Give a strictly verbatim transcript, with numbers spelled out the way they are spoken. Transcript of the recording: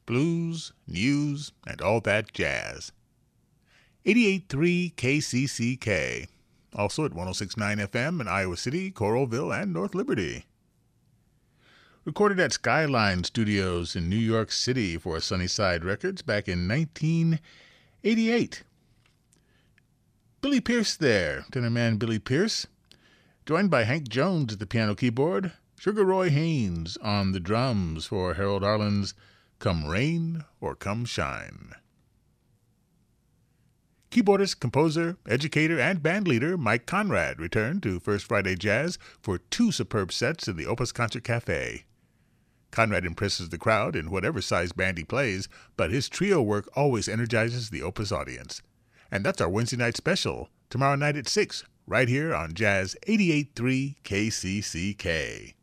blues, news, and all that jazz. eighty-eight point three K C C K, also at one oh six point nine F M in Iowa City, Coralville, and North Liberty. Recorded at Skyline Studios in New York City for Sunnyside Records back in nineteen eighty-eight. Billy Pierce there, tenor man Billy Pierce, joined by Hank Jones at the piano keyboard, Sugar Roy Haynes on the drums for Harold Arlen's Come Rain or Come Shine. Keyboardist, composer, educator, and bandleader Mike Conrad returned to First Friday Jazz for two superb sets in the Opus Concert Cafe. Conrad impresses the crowd in whatever size band he plays, but his trio work always energizes the Opus audience. And that's our Wednesday night special, tomorrow night at six, right here on Jazz eighty-eight point three K C C K.